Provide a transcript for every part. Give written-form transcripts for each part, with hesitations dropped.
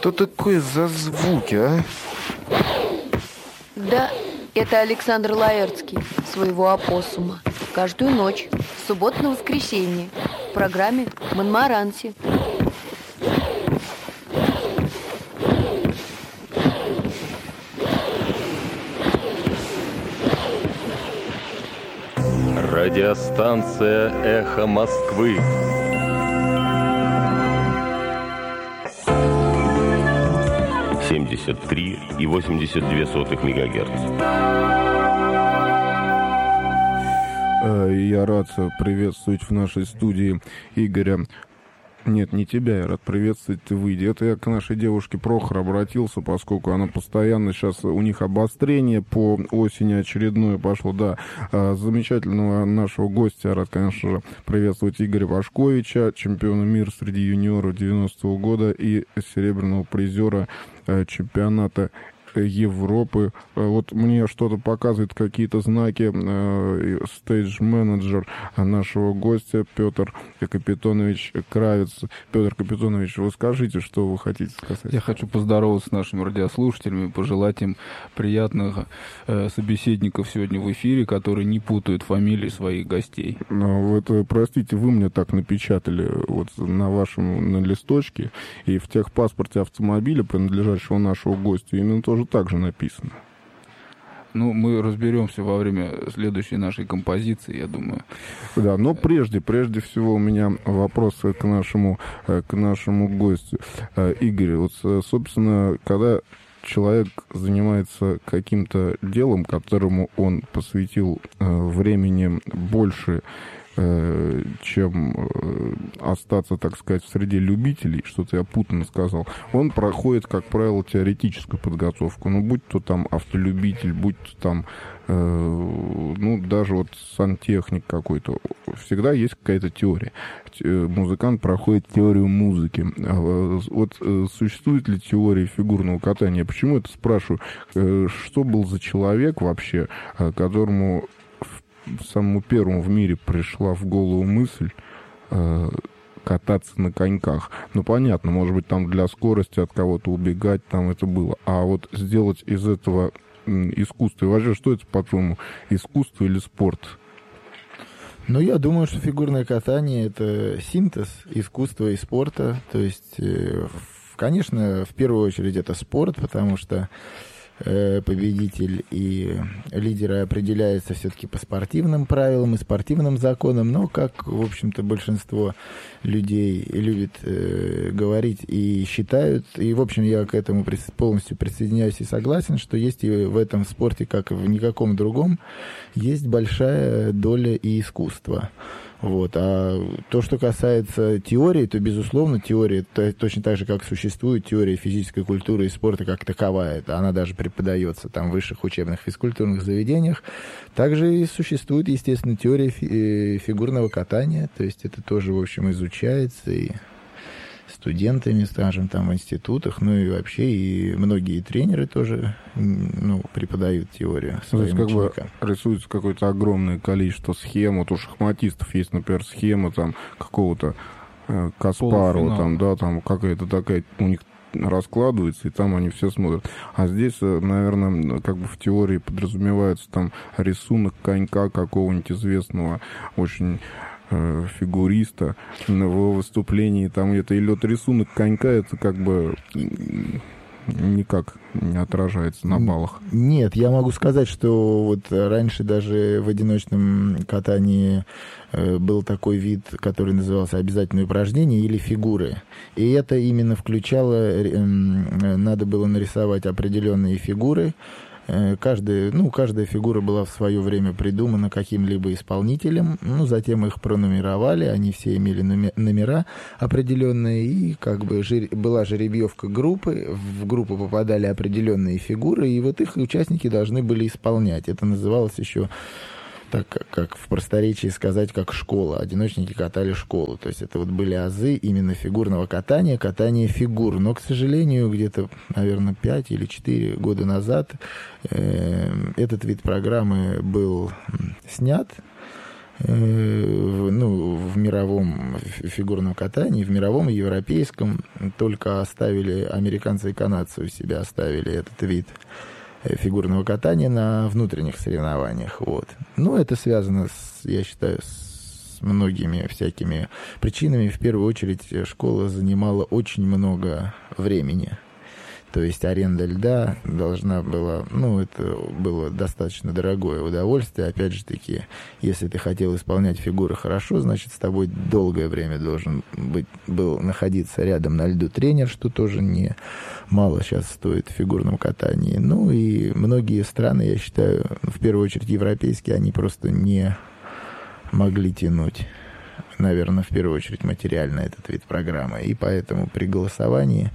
Что такое за звуки, а? Да, это Александр Лаэртский, своего опоссума. Каждую ночь, с субботы на воскресенье, в программе «Монмаранси». Радиостанция «Эхо Москвы». и 82 мегагерц. Я рад приветствовать в нашей студии Игоря. Нет, не тебя, я рад приветствовать, ты выйди. Это я к нашей девушке Прохор обратился, поскольку она постоянно сейчас, у них обострение по осени очередное пошло, да. Замечательного нашего гостя я рад, конечно же, приветствовать Игоря Вашковича, чемпиона мира среди юниоров 90-го года и серебряного призера чемпионата Европы. Вот мне что-то показывает, какие-то знаки стейдж-менеджер нашего гостя Петр Капитонович Кравец. Петр Капитонович, вы скажите, что вы хотите сказать? Я хочу поздороваться с нашими радиослушателями, пожелать им приятных собеседников сегодня в эфире, которые не путают фамилии своих гостей. Вот, простите, вы мне так напечатали вот на вашем листочке, и в техпаспорте автомобиля, принадлежащего нашему гостю, именно тоже так же написано. Ну, мы разберемся во время следующей нашей композиции, я думаю. Да, но прежде всего у меня вопрос к нашему гостю. Игорь, вот, собственно, когда человек занимается каким-то делом, которому он посвятил времени больше, чем остаться, так сказать, в среде любителей, что-то я путанно сказал, он проходит, как правило, теоретическую подготовку. Ну, будь то там автолюбитель, будь то там, ну, даже вот сантехник какой-то. Всегда есть какая-то теория. Музыкант проходит теорию музыки. Вот существует ли теория фигурного катания? Почему это спрашиваю? Что был за человек вообще, которому самому первому в мире пришла в голову мысль кататься на коньках? Ну, понятно, может быть, там для скорости от кого-то убегать, там это было. А вот сделать из этого искусство. И вообще, что это, по-твоему, искусство или спорт? Ну, я думаю, что фигурное катание — это синтез искусства и спорта. То есть, конечно, в первую очередь это спорт, потому что победитель и лидеры определяются все-таки по спортивным правилам и спортивным законам, но, как, в общем-то, большинство людей любит говорить и считают, и, в общем, я к этому полностью присоединяюсь и согласен, что есть и в этом спорте, как и в никаком другом, есть большая доля и искусства. Вот. А то, что касается теории, то, безусловно, теория, точно так же, как существует теория физической культуры и спорта как таковая, она даже преподается там в высших учебных физкультурных заведениях, также и существует, естественно, теория фигурного катания, то есть это тоже, в общем, изучается и студентами, скажем, там в институтах, ну и вообще и многие тренеры тоже, ну, преподают теорию своим ученикам. Как бы рисуется какое-то огромное количество схем. Вот у шахматистов есть, например, схема там какого-то Каспарова, там, да, там какая-то такая у них раскладывается, и там они все смотрят. А здесь, наверное, как бы в теории подразумевается там рисунок конька какого-нибудь известного очень фигуриста в его выступлении, там это, или вот рисунок конька, это как бы никак не отражается на баллах. Нет, я могу сказать, что вот раньше даже в одиночном катании был такой вид, который назывался обязательные упражнения или фигуры. И это именно включало, надо было нарисовать определенные фигуры. Каждая фигура была в свое время придумана каким-либо исполнителем, ну, затем их пронумеровали, они все имели номера определенные, и как бы была жеребьевка группы, в группу попадали определенные фигуры, и вот их участники должны были исполнять. Это называлось еще, так как в просторечии сказать, как школа. Одиночники катали школу. То есть это вот были азы именно фигурного катания, катания фигур. Но, к сожалению, где-то, наверное, 5 или 4 года назад этот вид программы был снят. в мировом фигурном катании, в мировом и европейском только оставили, американцы и канадцы у себя оставили этот вид фигурного катания на внутренних соревнованиях. Вот. Ну, это связано, я считаю, с многими всякими причинами. В первую очередь, школа занимала очень много времени. То есть аренда льда должна была... это было достаточно дорогое удовольствие. Опять же таки, если ты хотел исполнять фигуры хорошо, значит, с тобой долгое время должен был находиться рядом на льду тренер, что тоже не мало сейчас стоит в фигурном катании. Ну и многие страны, я считаю, в первую очередь европейские, они просто не могли тянуть, наверное, в первую очередь материально этот вид программы. И поэтому при голосовании...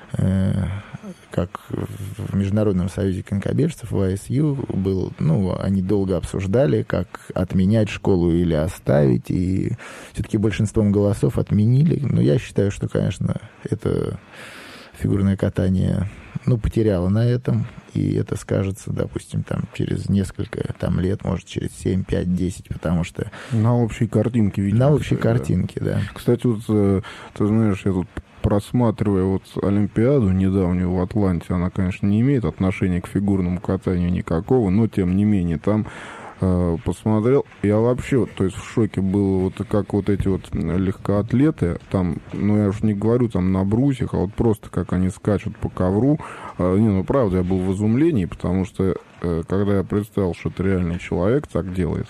как в Международном союзе конькобежцев, в АСЮ, они долго обсуждали, как отменять школу или оставить, и все-таки большинством голосов отменили. Но я считаю, что, конечно, это фигурное катание, потеряло на этом, и это скажется, допустим, через несколько лет, может, через 7, 5, 10, потому что... На общей картинке, видимо. На общей картинке, да. Кстати, ты знаешь, я тут просматривая Олимпиаду недавнюю в Атланте, она, конечно, не имеет отношения к фигурному катанию никакого, но, тем не менее, там посмотрел, я вообще, то есть, в шоке был, как эти легкоатлеты, там, я уж не говорю там на брусьях, а просто как они скачут по ковру, правда, я был в изумлении, потому что, когда я представил, что это реальный человек так делает,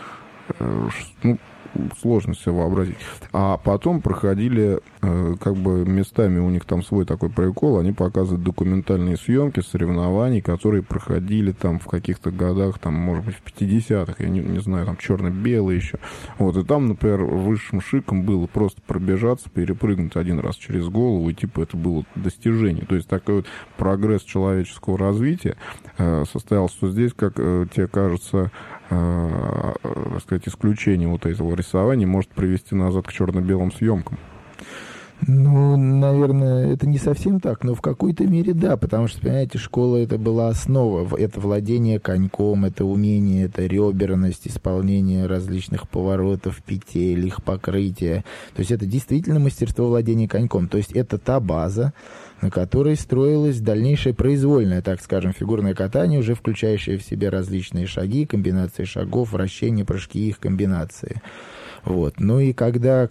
сложно себе вообразить. А потом проходили, местами у них там свой такой прикол, они показывают документальные съемки соревнований, которые проходили там в каких-то годах, там, может быть, в 50-х, я не знаю, там, черно-белые еще. И там, например, высшим шиком было просто пробежаться, перепрыгнуть один раз через голову, и, это было достижение. То есть, такой прогресс человеческого развития состоялся, что здесь, как тебе кажется, так сказать, исключение этого рисования может привести назад к черно-белым съемкам. Наверное, это не совсем так, но в какой-то мере да, потому что, понимаете, школа это была основа, это владение коньком, это умение, это реберность, исполнение различных поворотов, петель, их покрытие. То есть это действительно мастерство владения коньком, то есть это та база, на которой строилось дальнейшее произвольное, так скажем, фигурное катание, уже включающее в себя различные шаги, комбинации шагов, вращения, прыжки и их комбинации. И когда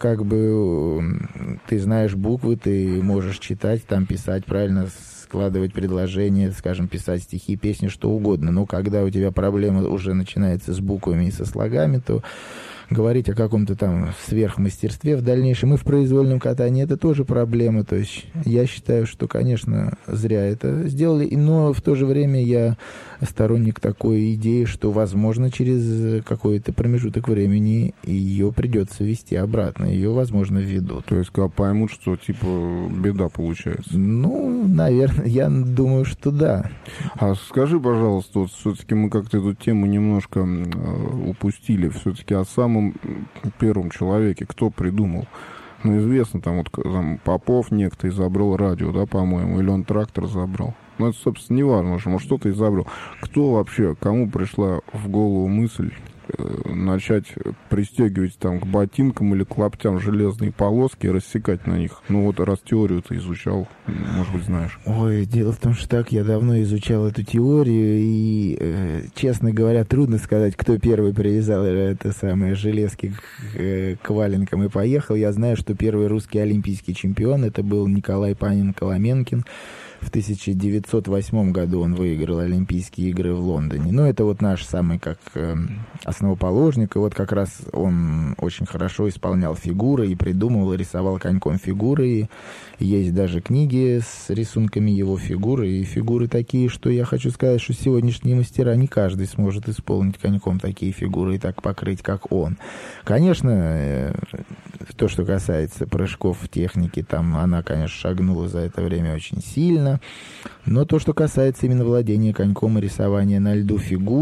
ты знаешь буквы, ты можешь читать, там писать, правильно складывать предложения, скажем, писать стихи, песни, что угодно. Но когда у тебя проблема уже начинается с буквами и со слогами, то говорить о каком-то там сверхмастерстве в дальнейшем и в произвольном катании — это тоже проблема. То есть я считаю, что, конечно, зря это сделали, но в то же время я сторонник такой идеи, что, возможно, через какой-то промежуток времени ее придется вести обратно, ее, возможно, введут. То есть, когда поймут, что, беда получается? Наверное, я думаю, что да. А скажи, пожалуйста, все-таки мы как-то эту тему немножко упустили, все-таки о самом первом человеке, кто придумал? Известно, там Попов некто изобрел радио, да, по-моему, или он трактор изобрел. Это, собственно, не важно, может, что-то изобрел. Кто вообще, кому пришла в голову мысль начать пристегивать там к ботинкам или к лаптям железные полоски и рассекать на них? Раз теорию ты изучал, может быть, знаешь. Ой, дело в том, что я давно изучал эту теорию, и, честно говоря, трудно сказать, кто первый привязал железки к валенкам и поехал. Я знаю, что первый русский олимпийский чемпион это был Николай Панин-Коломенкин. В 1908 году он выиграл Олимпийские игры в Лондоне. Это наш самый основоположник. И как раз он очень хорошо исполнял фигуры и придумывал, и рисовал коньком фигуры. И есть даже книги с рисунками его фигуры. И фигуры такие, что я хочу сказать, что сегодняшние мастера не каждый сможет исполнить коньком такие фигуры и так покрыть, как он. Конечно, то, что касается прыжков в технике, там она, конечно, шагнула за это время очень сильно. Но то, что касается именно владения коньком и рисования на льду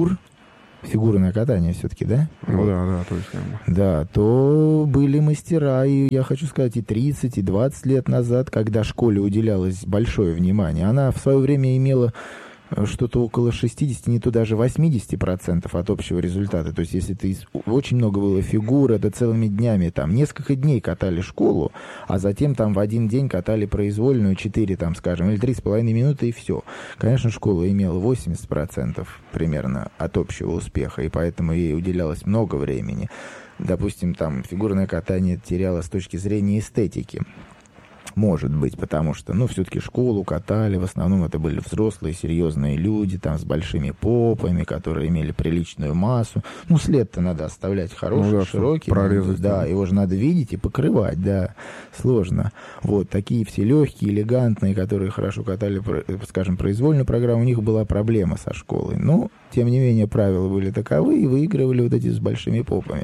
фигурное катание все-таки, да? Да, точно. Да, то были мастера, и я хочу сказать, и 30, и 20 лет назад, когда школе уделялось большое внимание. Она в свое время имела что-то около 60, не то даже 80% от общего результата. То есть, если очень много было фигур, это целыми днями, там, несколько дней катали школу, а затем там в один день катали произвольную 4, там, скажем, или 3,5 минуты, и все. Конечно, школа имела 80% примерно от общего успеха, и поэтому ей уделялось много времени. Допустим, там, фигурное катание теряло с точки зрения эстетики. Может быть, потому что, все-таки школу катали, в основном это были взрослые, серьезные люди, там, с большими попами, которые имели приличную массу. След-то надо оставлять хороший, широкий. Прорезать. Да, его же надо видеть и покрывать, да, сложно. Вот, такие все легкие, элегантные, которые хорошо катали, скажем, произвольную программу, у них была проблема со школой. Но, тем не менее, правила были таковы, и выигрывали вот эти с большими попами.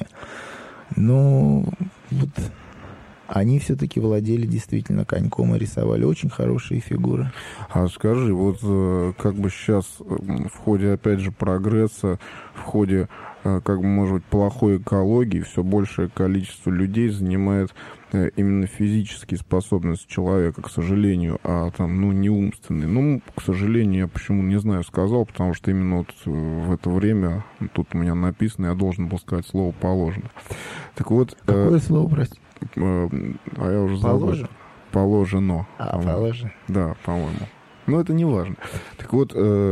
Они все-таки владели действительно коньком и рисовали очень хорошие фигуры. А скажи, вот как бы сейчас в ходе, опять же, прогресса, в ходе, может быть, плохой экологии, все большее количество людей занимает именно физические способности человека, к сожалению, а там, не умственные. К сожалению, я почему не знаю, сказал, потому что именно вот в это время, тут у меня написано, я должен был сказать слово «положено». Так вот... Какое слово, прости? А я уже забыл. Положено. Положено. Да, по-моему. Это не важно. Так вот,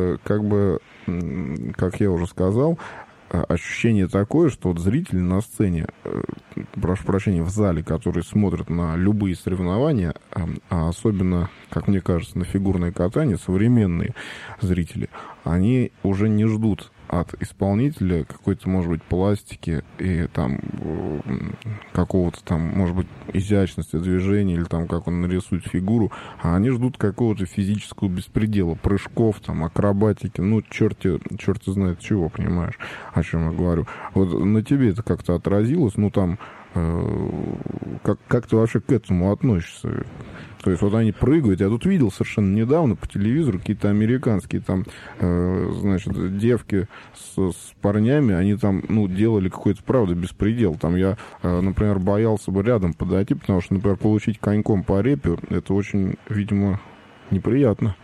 как я уже сказал, ощущение такое, что вот зрители на сцене, прошу прощения, в зале, которые смотрят на любые соревнования, а особенно, как мне кажется, на фигурное катание, современные зрители, они уже не ждут от исполнителя какой-то, может быть, пластики и там какого-то там, может быть, изящности движения или там, как он нарисует фигуру, а они ждут какого-то физического беспредела, прыжков, там, акробатики, черти знает чего, понимаешь, о чем я говорю. Вот на тебе это как-то отразилось, как ты вообще к этому относишься? То есть вот они прыгают. Я тут видел совершенно недавно по телевизору какие-то американские там, девки с парнями, они там, делали какой-то, правда, беспредел. Там я, например, боялся бы рядом подойти, потому что, например, получить коньком по репе, это очень, видимо, неприятно.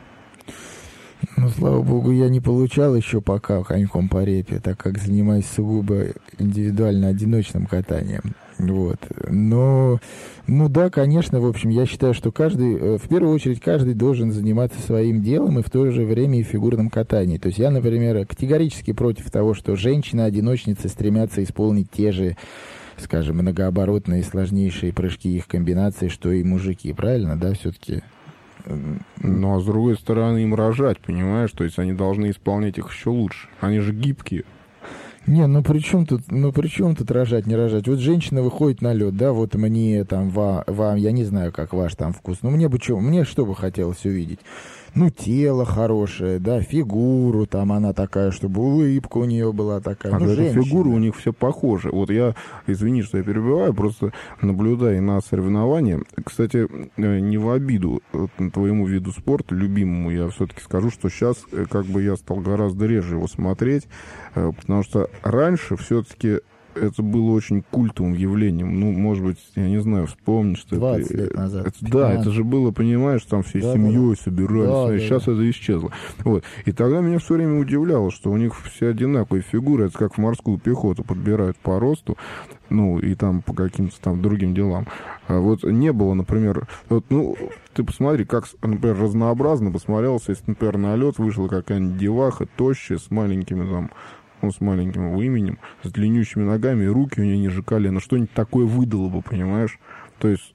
Слава богу, я не получал еще пока коньком по репе, так как занимаюсь сугубо индивидуально одиночным катанием. Вот. Но, да, конечно, в общем, я считаю, что в первую очередь, каждый должен заниматься своим делом и в то же время и в фигурном катании. То есть я, например, категорически против того, что женщины-одиночницы стремятся исполнить те же, скажем, многооборотные, сложнейшие прыжки, их комбинации, что и мужики, правильно, да, все-таки? А с другой стороны, им рожать, понимаешь? То есть они должны исполнять их еще лучше. Они же гибкие. При чем тут рожать, не рожать? Вот женщина выходит на лед, да, вот мне там, вам, я не знаю, как ваш там вкус, мне что бы хотелось увидеть? Тело хорошее, да, фигуру там она такая, чтобы улыбка у нее была такая. Фигуры у них все похожи. Вот я, извини, что я перебиваю, просто наблюдая на соревнования. Кстати, не в обиду твоему виду спорта, любимому, я все-таки скажу, что сейчас я стал гораздо реже его смотреть, потому что раньше все-таки это было очень культовым явлением. Может быть, я не знаю, вспомнишь, что 20 лет назад. Это же было, понимаешь, там всей семьей собирались, сейчас это исчезло. Вот. И тогда меня все время удивляло, что у них все одинаковые фигуры, это как в морскую пехоту подбирают по росту, и там по каким-то там другим делам. А вот не было, например, ты посмотри, как, например, разнообразно посмотрелся, если, например, на лед вышла какая-нибудь деваха, тощая, с маленькими там, с маленьким именем, с длиннющими ногами, и руки у нее ниже колена. Что-нибудь такое выдало бы, понимаешь? То есть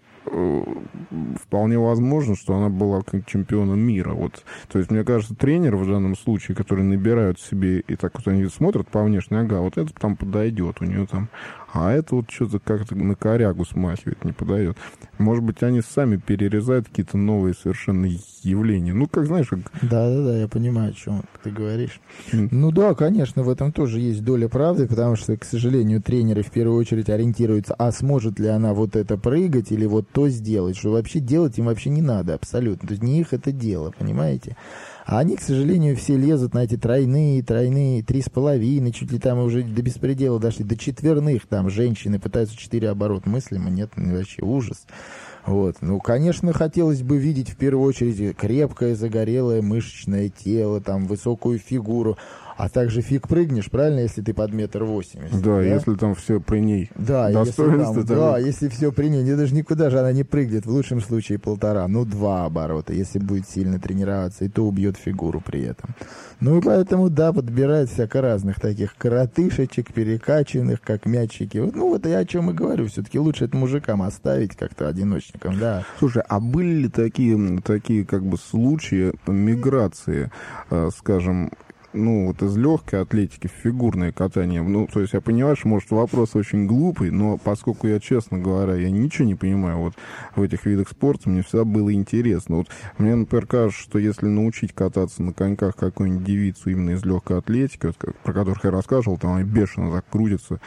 вполне возможно, что она была как чемпионом мира. Вот. То есть, мне кажется, тренеры в данном случае, которые набирают себе, и так вот они смотрят по внешней, вот это там подойдет у нее там. А это вот что-то как-то на корягу смахивает, не подойдет. Может быть, они сами перерезают какие-то новые совершенно явления. Как знаешь... Да, я понимаю, о чем ты говоришь. Да, конечно, в этом тоже есть доля правды, потому что, к сожалению, тренеры в первую очередь ориентируются, а сможет ли она вот это прыгать или вот то сделать, что вообще делать им вообще не надо абсолютно. То есть не их это дело, понимаете? А они, к сожалению, все лезут на эти тройные, 3,5, чуть ли там уже до беспредела дошли, до четверных там женщины пытаются 4 оборота. Мыслимо, нет, вообще ужас. Вот. Ну, конечно, хотелось бы видеть в первую очередь крепкое, загорелое, мышечное тело, там, высокую фигуру. А также фиг прыгнешь, правильно, если ты под 1,80 м? Да, если там все при ней. Да, если все при ней, даже никуда же она не прыгнет, в лучшем случае 1,5, ну 2 оборота, если будет сильно тренироваться, и то убьет фигуру при этом. Ну и поэтому, да, подбирают всяко разных таких коротышечек, перекачанных, как мячики. Ну вот я о чем и говорю, все-таки лучше это мужикам оставить как-то одиночникам, да. Слушай, а были ли такие как бы случаи миграции, скажем, ну, вот из легкой атлетики в фигурное катание? Ну, то есть я понимаю, что, может, вопрос очень глупый, но поскольку я, честно говоря, я ничего не понимаю вот в этих видах спорта, мне всегда было интересно. Вот мне, например, кажется, что если научить кататься на коньках какую-нибудь девицу именно из легкой атлетики, вот, про которых я рассказывал, там они бешено так крутятся,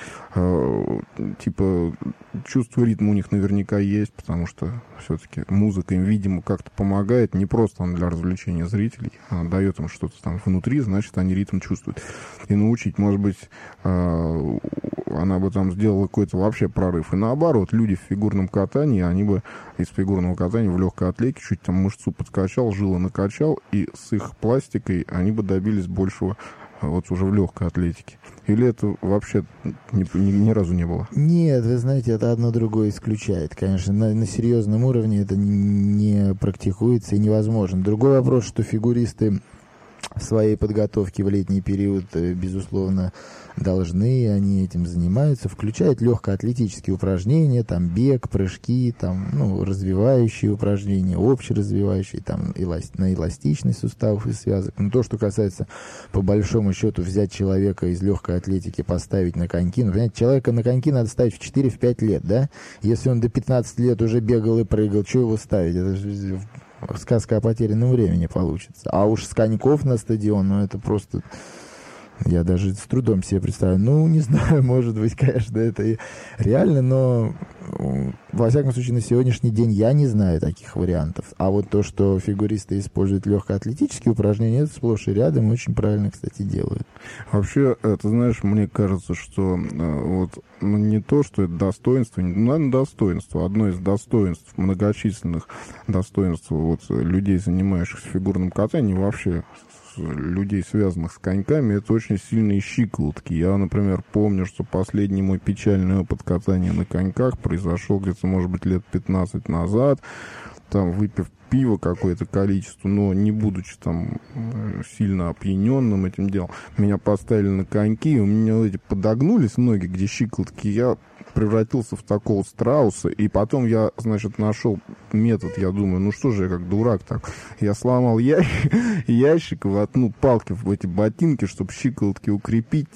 типа чувство ритма у них наверняка есть, потому что все-таки музыка им, видимо, как-то помогает, не просто она для развлечения зрителей, она дает им что-то там внутри, значит, они ритм чувствуют. И научить, может быть, она бы там сделала какой-то вообще прорыв. И наоборот, люди в фигурном катании, они бы из фигурного катания в легкой атлетике чуть там мышцу подкачал, жилы накачал, и с их пластикой они бы добились большего вот уже в легкой атлетике. Или это вообще ни разу не было? Нет, вы знаете, это одно другое исключает. Конечно, на серьезном уровне это не практикуется и невозможно. Другой вопрос, что фигуристы в своей подготовке в летний период, безусловно, должны, они этим занимаются, включают легкоатлетические упражнения, там бег, прыжки, там, ну, развивающие упражнения, общеразвивающие, там, на эластичность суставов и связок. Но то, что касается, по большому счету, взять человека из легкой атлетики, поставить на коньки, ну, понимаете, человека на коньки надо ставить в 4-5 лет, да? Если он до 15 лет уже бегал и прыгал, что его ставить? Это же сказка о потерянном времени получится. А уж с коньков на стадион, ну, это просто... Я даже с трудом себе представляю. Ну, не знаю, может быть, конечно, это и реально, но, во всяком случае, на сегодняшний день я не знаю таких вариантов. А вот то, что фигуристы используют легкоатлетические упражнения, это сплошь и рядом, очень правильно, кстати, делают. Вообще, ты знаешь, мне кажется, что вот не то, что это достоинство, наверное, достоинство. Одно из достоинств, многочисленных достоинств вот, людей, занимающихся фигурным катанием, вообще людей, связанных с коньками, это очень сильные щиколотки. Я, например, помню, что последний мой печальный опыт катания на коньках произошел где-то, может быть, лет 15 назад. Там, выпив пиво какое-то количество, но не будучи там сильно опьяненным этим делом, меня поставили на коньки, у меня эти подогнулись ноги, где щиколотки, я превратился в такого страуса, и потом я, значит, нашел метод, я думаю, ну что же я как дурак так, я сломал ящик, воткнул палки в эти ботинки, чтобы щиколотки укрепить,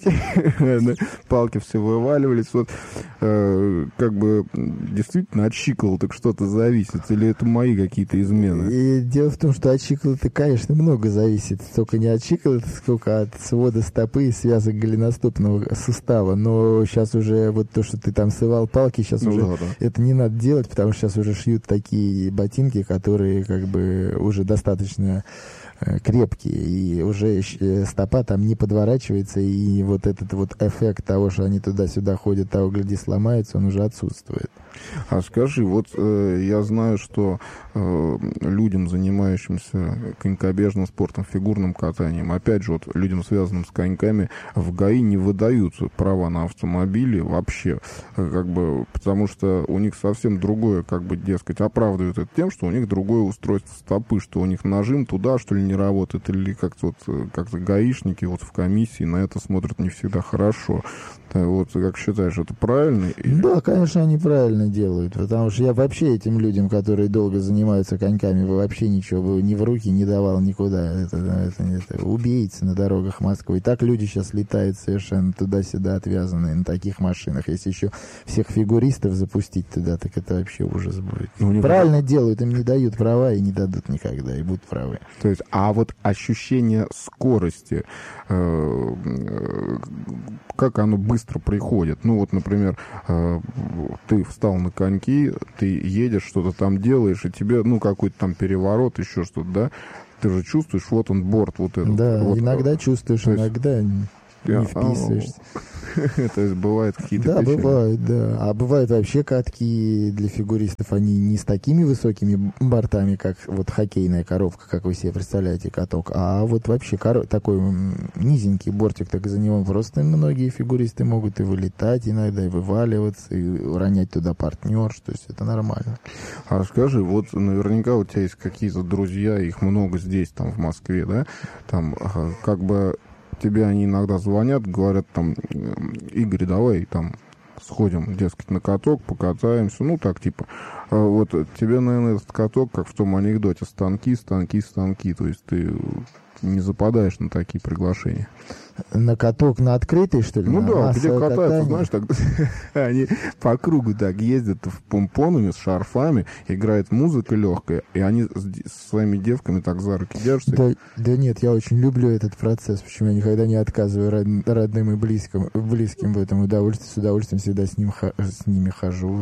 палки все вываливались, вот, как бы, действительно от щиколоток что-то зависит, или это мои какие-то измены? И дело в том, что от щиколоток, конечно, много зависит, только не от щиколоток, сколько от свода стопы и связок голеностопного сустава, но сейчас уже вот то, что ты там срывал палки, сейчас уже это не надо делать, потому что сейчас уже шьют такие ботинки, которые как бы уже достаточно крепкие, и уже стопа там не подворачивается, и вот этот вот эффект того, что они туда-сюда ходят, того, гляди, сломается, он уже отсутствует. А скажи, вот я знаю, что людям, занимающимся конькобежным спортом, фигурным катанием, опять же, вот людям, связанным с коньками, в ГАИ не выдают права на автомобили вообще, как бы, потому что у них совсем другое, как бы, дескать, оправдывают это тем, что у них другое устройство стопы, что у них нажим туда, что ли, не работает, или как-то вот, как-то гаишники вот в комиссии на это смотрят не всегда хорошо. Вот, как считаешь, это правильно? Да, конечно, они правильно делают, потому что я вообще этим людям, которые долго занимаются коньками, вообще ничего ни в руки не давал никуда. Это убийцы на дорогах Москвы. И так люди сейчас летают совершенно туда-сюда отвязанные на таких машинах. Если еще всех фигуристов запустить туда, так это вообще ужас будет. Ну, правильно делают, им не дают права и не дадут никогда, и будут правы. То есть, а вот ощущение скорости, как оно быстро приходит? Ну, вот, например, ты встал на коньки, ты едешь, что-то там делаешь, и тебе, ну, какой-то там переворот, еще что-то, да? Ты же чувствуешь, вот он, борт, вот этот. Да, вот, иногда чувствуешь, иногда не вписываешься. То есть бывают какие-то Да, печали. бывают, да. А бывают вообще катки для фигуристов, они не с такими высокими бортами, как вот хоккейная коробка, как вы себе представляете, каток, а вот вообще такой низенький бортик, так за него просто многие фигуристы могут и вылетать иногда, и вываливаться, и ронять туда партнерш, то есть это нормально. А скажи, вот наверняка у тебя есть какие-то друзья, их много здесь, там, в Москве, да? Там, как бы тебе они иногда звонят, говорят, там, Игорь, давай, там, сходим, дескать, на каток, покатаемся, ну, так, типа. Вот тебе, наверное, этот каток, как в том анекдоте, станки, то есть ты не западаешь на такие приглашения. На каток на открытый, что ли? Ну на да, где массовое катаются, катание? знаешь, так, они по кругу так ездят в помпонами, с шарфами, играет музыка легкая, и они с своими девками так за руки держатся. Да нет, я очень люблю этот процесс, почему я никогда не отказываю родным и близким в этом удовольствии, с удовольствием всегда с ними хожу.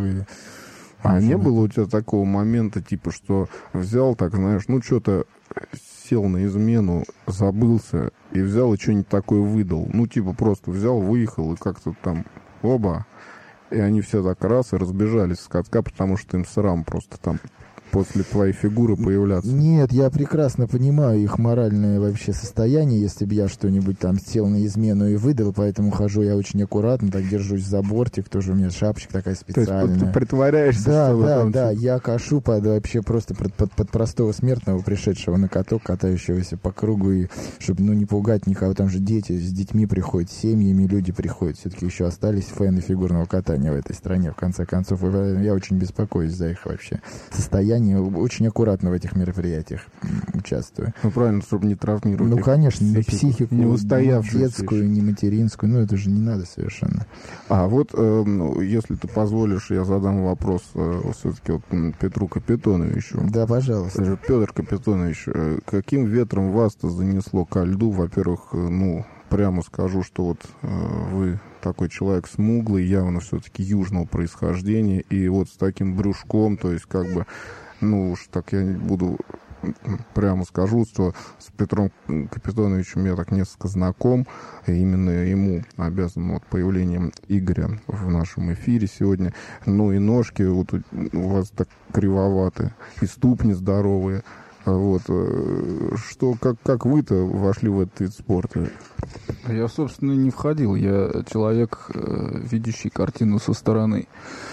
А не было у тебя такого момента, типа, что взял, так, знаешь, ну, что-то сел на измену, забылся, и взял и что-нибудь такое выдал. Ну, типа, просто взял, выехал, и как-то там, оба, и они все так раз и разбежались с катка, потому что им срам просто там после твоей фигуры появляться. Нет, я прекрасно понимаю их моральное вообще состояние, если бы я что-нибудь там сел на измену и выдал, поэтому хожу я очень аккуратно, так держусь за бортик, тоже у меня шапочка такая специальная. То есть ты притворяешься, да, что да, там... да, я кашу вообще просто под простого смертного, пришедшего на каток, катающегося по кругу, и чтобы, ну, не пугать никого, там же дети с детьми приходят, с семьями люди приходят, все-таки еще остались фэны фигурного катания в этой стране, в конце концов, и я очень беспокоюсь за их вообще состояние, очень аккуратно в этих мероприятиях участвую. Ну, правильно, чтобы не травмировать. Ну, конечно, ни психику, не ни устоявшуюся детскую, ни материнскую, ну, это же не надо совершенно. А вот, если ты позволишь, я задам вопрос все-таки вот Петру Капитоновичу. Да, пожалуйста. Петр Капитонович, каким ветром вас-то занесло ко льду? Во-первых, ну, прямо скажу, что вот вы такой человек смуглый, явно все-таки южного происхождения, и вот с таким брюшком, то есть как бы, ну уж так я не буду, прямо скажу, что с Петром Капитоновичем я так несколько знаком, и именно ему обязан вот появлением Игоря в нашем эфире сегодня. Ну и ножки вот у вас так кривоваты, и ступни здоровые. Вот. Что, как вы-то вошли в этот вид спорта? Я, собственно, не входил. Я человек, видящий картину со стороны.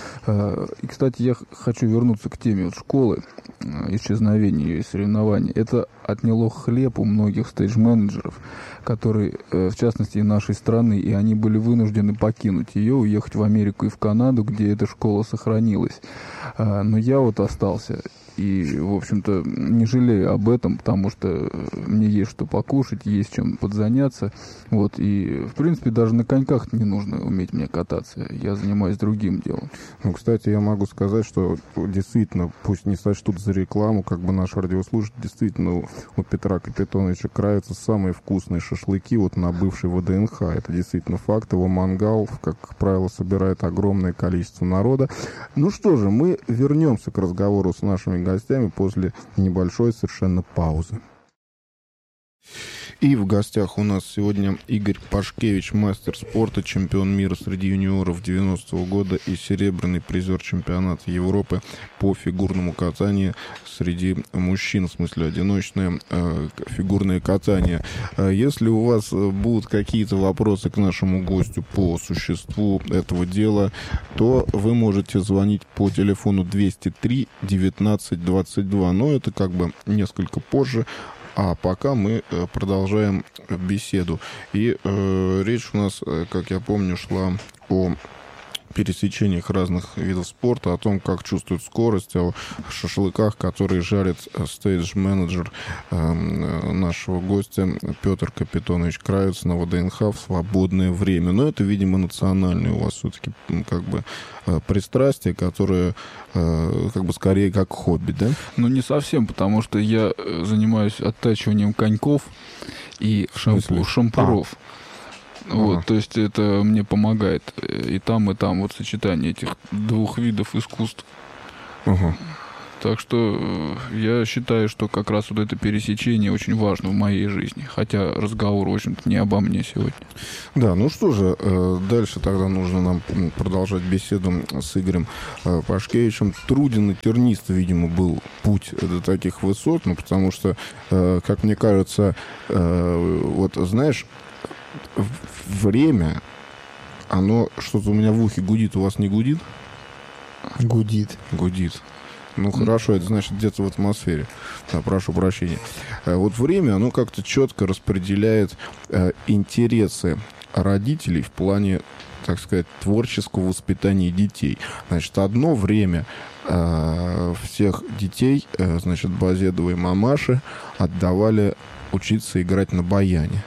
И, кстати, я хочу вернуться к теме вот школы, исчезновения и соревнований. Это отняло хлеб у многих стейдж-менеджеров, которые, в частности, и нашей страны, и они были вынуждены покинуть ее, уехать в Америку и в Канаду, где эта школа сохранилась. Но я вот остался. И, в общем-то, не жалею об этом, потому что мне есть что покушать, есть чем подзаняться. Вот, и, в принципе, даже на коньках не нужно уметь мне кататься. Я занимаюсь другим делом. Ну, кстати, я могу сказать, что действительно, пусть не сочтут за рекламу, как бы наш радиослушатель, действительно, у Петра Капитоновича краются самые вкусные шашлыки вот на бывшей ВДНХ. Это действительно факт. Его мангал, как правило, собирает огромное количество народа. Ну что же, мы вернемся к разговору с нашими гостями после небольшой совершенно паузы. И в гостях у нас сегодня Игорь Пашкевич, мастер спорта, чемпион мира среди юниоров 90-го года и серебряный призер чемпионата Европы по фигурному катанию среди мужчин, в смысле одиночное фигурное катание. Если у вас будут какие-то вопросы к нашему гостю по существу этого дела, то вы можете звонить по телефону 203 19 22, но это как бы несколько позже. А пока мы продолжаем беседу. И речь у нас, как я помню, шла о пересечениях разных видов спорта, о том, как чувствуют скорость, о шашлыках, которые жарит стейдж-менеджер нашего гостя Петр Капитонович Кравец на ВДНХ в свободное время. Но это, видимо, национальное у вас все-таки как бы пристрастие, которое как бы скорее как хобби, да? Ну, не совсем, потому что я занимаюсь оттачиванием коньков и шампуров. Вот, то есть это мне помогает и там, вот сочетание этих двух видов искусств. То Так что я считаю, что как раз вот это пересечение очень важно в моей жизни. Хотя разговор, в общем-то, не обо мне сегодня. Да, ну что же, дальше тогда нужно нам продолжать беседу с Игорем Пашкевичем. Труден и тернист, видимо, был путь до таких высот, ну, потому что, как мне кажется, вот, знаешь, время, оно что-то у меня в ухе гудит, у вас не гудит? Гудит. Гудит. Ну, хорошо, это значит где-то в атмосфере. Да, прошу прощения. Вот время, оно как-то четко распределяет интересы родителей в плане, так сказать, творческого воспитания детей. Значит, одно время всех детей, значит, Базедовой мамаши отдавали учиться играть на баяне.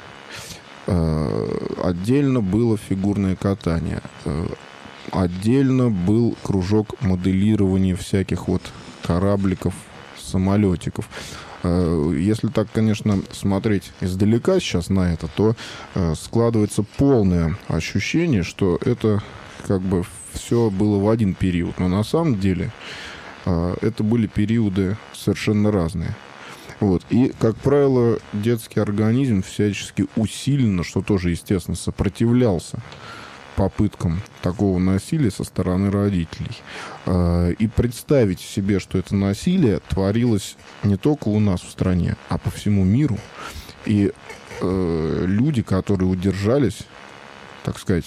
Отдельно было фигурное катание. Отдельно был кружок моделирования всяких вот корабликов, самолетиков. Если так, конечно, смотреть издалека сейчас на это, то складывается полное ощущение, что это как бы все было в один период. Но на самом деле это были периоды совершенно разные. Вот. И, как правило, детский организм всячески усиленно, что тоже, естественно, сопротивлялся попыткам такого насилия со стороны родителей. И представить себе, что это насилие творилось не только у нас в стране, а по всему миру. И люди, которые удержались, так сказать,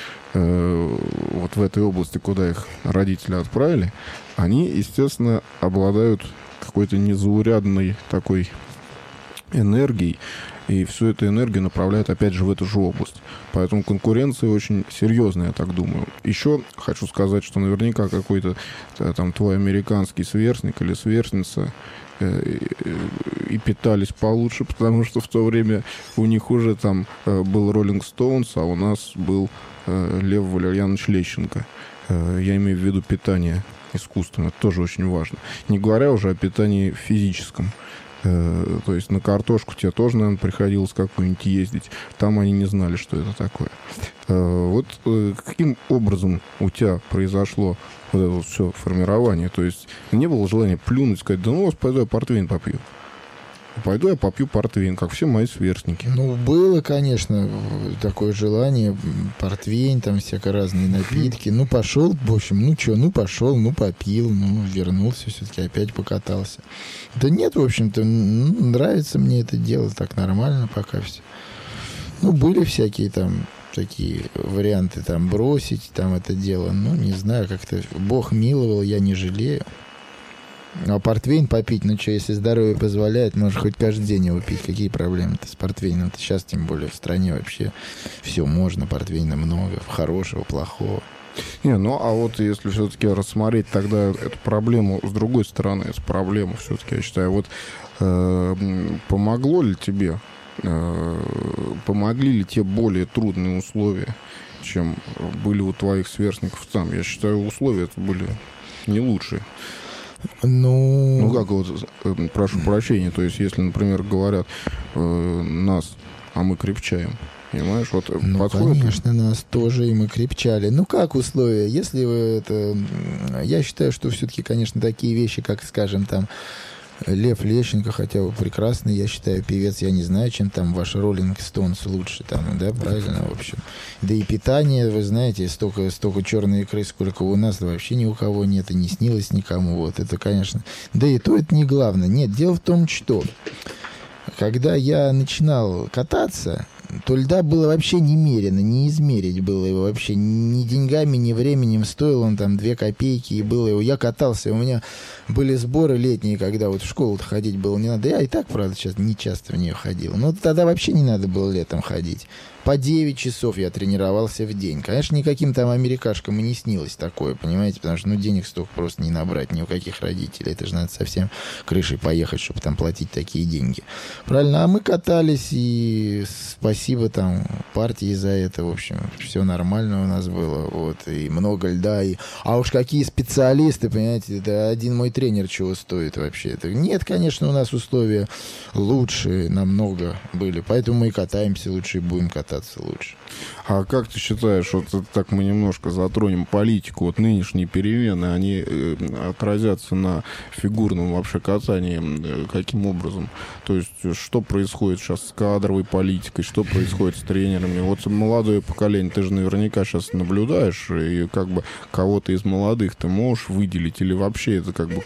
вот в этой области, куда их родители отправили, они, естественно, обладают какой-то незаурядной такой энергией, и всю эту энергию направляют, опять же, в эту же область. Поэтому конкуренция очень серьезная, я так думаю. Еще хочу сказать, что наверняка какой-то там твой американский сверстник или сверстница и питались получше, потому что в то время у них уже там был Rolling Stones, а у нас был Лев Валерьянович Лещенко. Я имею в виду питание искусством. Это тоже очень важно. Не говоря уже о питании физическом. То есть на картошку тебе тоже, наверное, приходилось какую-нибудь ездить. Там они не знали, что это такое. Вот каким образом у тебя произошло вот это вот все формирование? То есть не было желания плюнуть, сказать, да ну вас, пойду я портвейн попью. Пойду я попью портвейн, как все мои сверстники. Ну, было, конечно, такое желание. Портвейн, там всякие разные напитки. Ну, пошел, в общем, ну, что, ну, пошел, ну, попил, ну, вернулся все-таки, опять покатался. Да нет, в общем-то, нравится мне это дело, так нормально пока все. Ну, были всякие там такие варианты, там, бросить, там, это дело. Ну, не знаю, как-то Бог миловал, я не жалею. А портвейн попить, ну что, если здоровье позволяет, можно хоть каждый день его пить. Какие проблемы-то с портвейном? Сейчас, тем более, в стране вообще все можно, портвейна много, хорошего, плохого. Не, ну а вот если все-таки рассмотреть тогда эту проблему с другой стороны, эту проблему все-таки, я считаю, вот помогло ли тебе, помогли ли те более трудные условия, чем были у твоих сверстников там? Я считаю, условия это были не лучшие. Ну, как вот, прошу прощения, то есть, если, например, говорят нас, а мы крепчаем, понимаешь, вот ну, подходит... конечно, нас тоже, и мы крепчали. Ну, как условия? Если вы это... Я считаю, что все-таки, конечно, такие вещи, как, скажем, там, Лев Лещенко, хотя бы прекрасный, я считаю, певец, я не знаю, чем там ваш Rolling Stones лучше, там, да, правильно, в общем. Да и питание, вы знаете, столько черной икры, сколько у нас, вообще ни у кого нет, и не снилось никому, вот, это, конечно. Да и то это не главное. Нет, дело в том, что когда я начинал кататься, то льда было вообще немерено, не измерить было его вообще ни деньгами, ни временем. Стоил он там 2 копейки, и было его. Я катался, у меня были сборы летние, когда вот в школу-то ходить было не надо. Я и так, правда, сейчас не часто в нее ходил. Но тогда вообще не надо было летом ходить. По 9 часов я тренировался в день. Конечно, никаким там америкашкам и не снилось такое, понимаете? Потому что, ну, денег столько просто не набрать ни у каких родителей. Это же надо совсем крышей поехать, чтобы там платить такие деньги. Правильно? А мы катались, и спасибо спасибо там партии за это, в общем, все нормально у нас было, вот, и много льда, а уж какие специалисты, понимаете, это один мой тренер чего стоит вообще. Нет, конечно, у нас условия лучше намного были, поэтому мы и катаемся лучше, и будем кататься лучше. А как ты считаешь, вот так мы немножко затронем политику, вот нынешние перемены, они отразятся на фигурном вообще катании каким образом? То есть что происходит сейчас с кадровой политикой, что происходит с тренерами? Вот молодое поколение, ты же наверняка сейчас наблюдаешь, и как бы кого-то из молодых ты можешь выделить, или вообще это как бы